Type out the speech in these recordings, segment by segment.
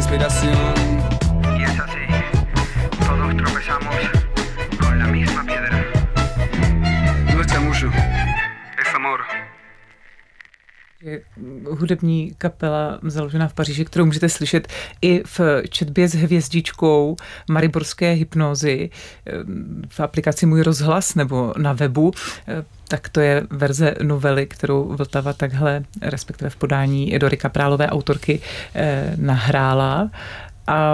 inspiración. Y es así, todos tropezamos con la misma piedra. No es chamullo, es amor. Je hudební kapela založená v Paříži, kterou můžete slyšet i v četbě s hvězdičkou mariborské hypnózy v aplikaci Můj rozhlas nebo na webu. Tak to je verze novely, kterou Vltava takhle, respektive v podání Dory Kaprálové, autorky, nahrála. A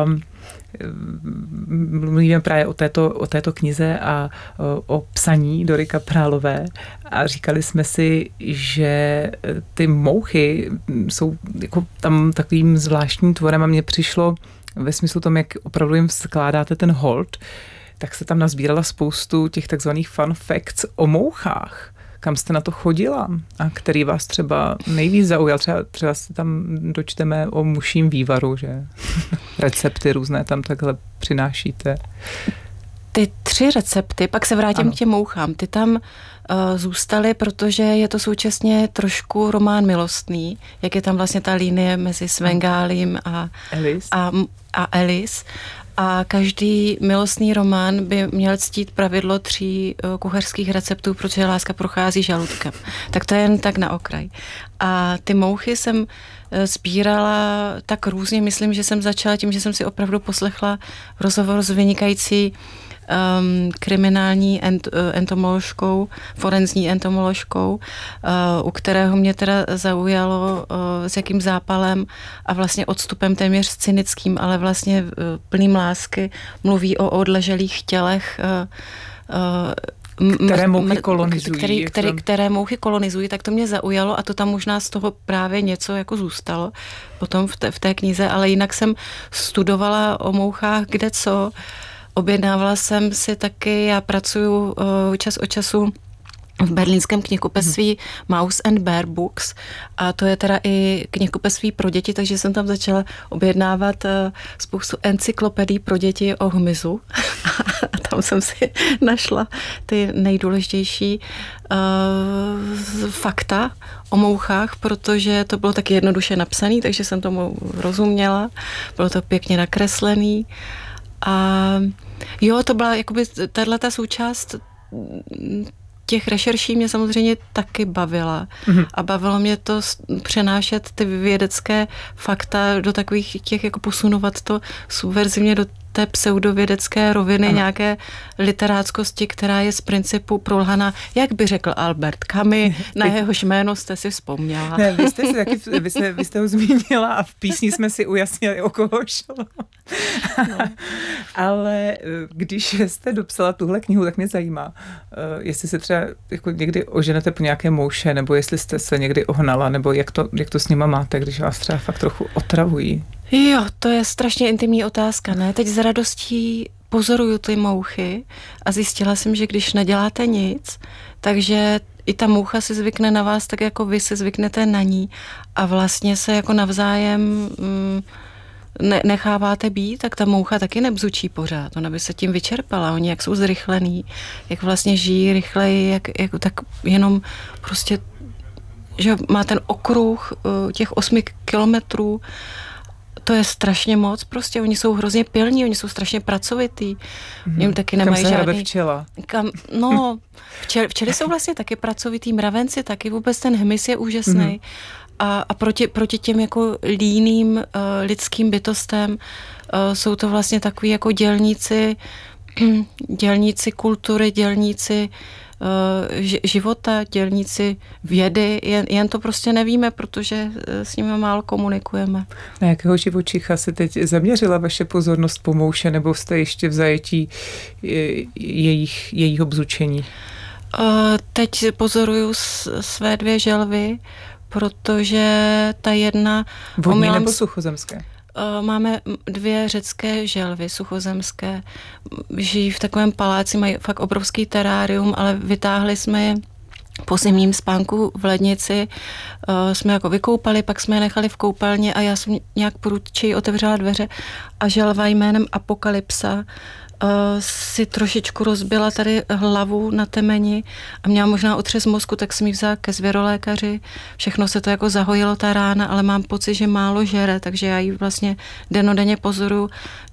mluvíme právě o této knize a o psaní Dory Kaprálové a říkali jsme si, že ty mouchy jsou jako tam takovým zvláštním tvorem a mně přišlo ve smyslu tom, jak opravdu jim skládáte ten hold, tak se tam nazbírala spoustu těch takzvaných fun facts o mouchách. Kam jste na to chodila a který vás třeba nejvíc zaujal? Třeba si tam dočteme o muším vývaru, že recepty různé tam takhle přinášíte. Ty 3 recepty, pak se vrátím k těm mouchám, ty tam zůstaly, protože je to současně trošku román milostný, jak je tam vlastně ta linie mezi Svengálím a Alice. A každý milostný román by měl ctít pravidlo 3 kuchařských receptů, protože láska prochází žaludkem. Tak to je jen tak na okraj. A ty mouchy jsem sbírala tak různě. Myslím, že jsem začala tím, že jsem si opravdu poslechla rozhovor s vynikající kriminální entomoložkou, forenzní entomoložkou, u kterého mě teda zaujalo, s jakým zápalem a vlastně odstupem téměř cynickým, ale vlastně plným lásky mluví o odleželých tělech, které mouchy kolonizují. Které mouchy kolonizují, tak to mě zaujalo a to tam možná z toho právě něco jako zůstalo potom v té knize, ale jinak jsem studovala o mouchách kde co. Objednávala jsem si taky, já pracuju čas od času v berlínském knihkupectví Mouse and Bear Books a to je teda i knihkupectví pro děti, takže jsem tam začala objednávat spoustu encyklopedií pro děti o hmyzu a tam jsem si našla ty nejdůležitější fakta o mouchách, protože to bylo taky jednoduše napsané, takže jsem tomu rozuměla, bylo to pěkně nakreslený a jo, to byla jakoby tato součást těch rešerší mě samozřejmě taky bavila. A bavilo mě to přenášet ty vědecké fakta do takových těch, jako posunovat to subverzivně do té pseudovědecké roviny, nějaké literáckosti, která je z principu prolhaná, jak by řekl Albert Camus, na jehož jméno jste si vzpomněla. Ne, vy jste ho zmínila a v písni jsme si ujasnili, o koho šlo. No. Ale když jste dopsala tuhle knihu, tak mě zajímá, jestli se třeba jako někdy oženete po nějaké mouše, nebo jestli jste se někdy ohnala, nebo jak to s nima máte, když vás třeba fakt trochu otravují. Jo, to je strašně intimní otázka, ne? Teď s radostí pozoruju ty mouchy a zjistila jsem, že když neděláte nic, takže i ta moucha si zvykne na vás tak, jako vy si zvyknete na ní a vlastně se jako navzájem necháváte být, tak ta moucha taky nebzučí pořád. Ona by se tím vyčerpala. Oni jak jsou zrychlený, jak vlastně žijí rychleji, jak tak jenom prostě, že má ten okruh těch 8 kilometrů. To je strašně moc, prostě oni jsou hrozně pilní, oni jsou strašně pracovitý. Oni taky nemají žádný... Kam se včela? Včely jsou vlastně taky pracovitý, mravenci taky, vůbec ten hmyz je úžasný. A proti těm jako líným lidským bytostem jsou to vlastně takový jako dělníci kultury, dělníci života, dělníci vědy, jen to prostě nevíme, protože s nimi málo komunikujeme. Na jakého živočicha se teď zaměřila vaše pozornost po mouše, nebo jste ještě v zajetí jejího bzučení? Teď pozoruju své 2 želvy, protože ta jedna... Vodní nebo suchozemské? Máme 2 řecké želvy suchozemské. Žijí v takovém paláci, mají fakt obrovský terárium, ale vytáhli jsme je po zimním spánku v lednici. Jsme jako vykoupali, pak jsme je nechali v koupelně a já jsem nějak prudčeji otevřela dveře a želva jménem Apokalypsa si trošičku rozbila tady hlavu na temeni a měla možná otřes mozku, tak jsem ji vzala ke zvěrolékaři. Všechno se to jako zahojilo, ta rána, ale mám pocit, že málo žere, takže já ji vlastně dennodenně pozoruju.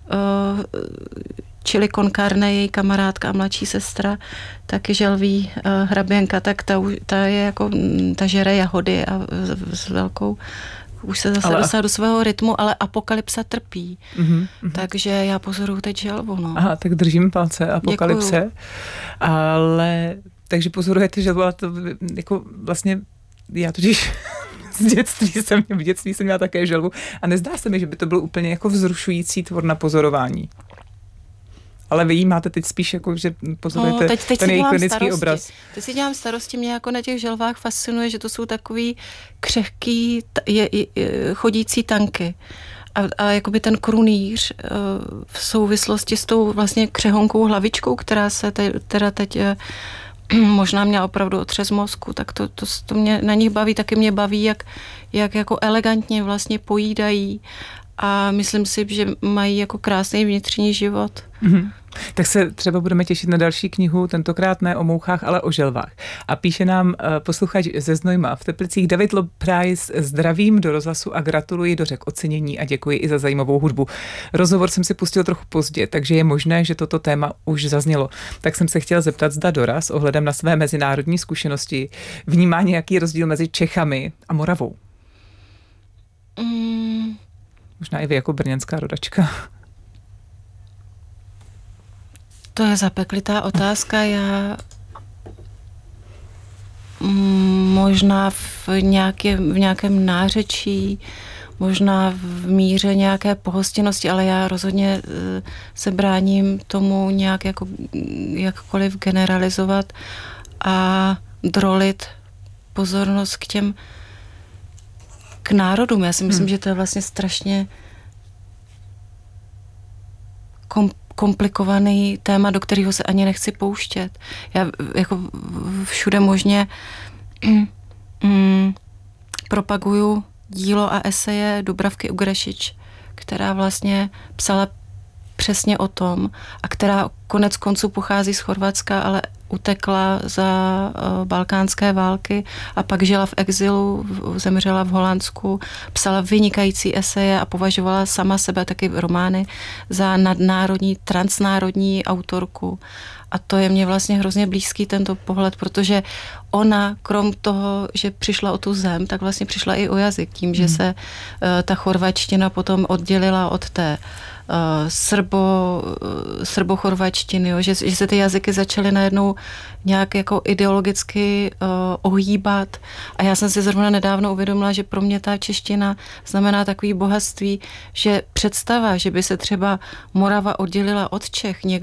Čili Konkarne, její kamarádka a mladší sestra, taky želví hraběnka, tak ta je jako, ta žere jahody a s velkou už se zase dostala do svého rytmu, ale Apokalypsa trpí. Takže já pozoruju teď želvu. No. Aha, tak držím palce Apokalypse. Děkuju. Ale takže pozorujete želvu, ale to jako vlastně já totiž v dětství jsem měla také želvu a nezdá se mi, že by to byl úplně jako vzrušující tvor na pozorování. Ale vy jí máte teď spíš jako, že pozorujete teď ten její klinický obraz. Teď si dělám starosti, mě jako na těch želvách fascinuje, že to jsou takový křehký chodící tanky. A jakoby ten krunýř v souvislosti s tou vlastně křehonkou hlavičkou, která se teda teď možná měla opravdu otřes mozku, tak to mě na nich baví, taky mě baví, jak jako elegantně vlastně pojídají a myslím si, že mají jako krásný vnitřní život. Tak se třeba budeme těšit na další knihu, tentokrát ne o mouchách, ale o želvách. A píše nám posluchač ze Znojma v Teplicích: David Lobprais, zdravím do rozhlasu a gratuluji do řek ocenění a děkuji i za zajímavou hudbu. Rozhovor jsem si pustil trochu pozdě, takže je možné, že toto téma už zaznělo. Tak jsem se chtěla zeptat, zda Dora s ohledem na své mezinárodní zkušenosti vnímá nějaký rozdíl mezi Čechami a Moravou. Možná i vy jako brněnská rodačka. To je zapeklitá otázka. Já možná v nějakém nářečí, možná v míře nějaké pohostinnosti, ale já rozhodně se bráním tomu nějak jako jakkoliv generalizovat a drolit pozornost k národům. Já si myslím, že to je vlastně strašně komplikovaný téma, do kterého se ani nechci pouštět. Já jako všude možně propaguju dílo a eseje Dubravky Ugrešič, která vlastně psala přesně o tom a která konec konců pochází z Chorvatska, ale utekla za balkánské války a pak žila v exilu, zemřela v Holandsku, psala vynikající eseje a považovala sama sebe, taky romány, za nadnárodní, transnárodní autorku. A to je mně vlastně hrozně blízký tento pohled, protože ona, krom toho, že přišla o tu zem, tak vlastně přišla i o jazyk. Tím, že se ta chorvačtina potom oddělila od té srbochorvačtiny, že se ty jazyky začaly najednou nějak jako ideologicky ohýbat. A já jsem si zrovna nedávno uvědomila, že pro mě ta čeština znamená takový bohatství, že představa, že by se třeba Morava oddělila od Čech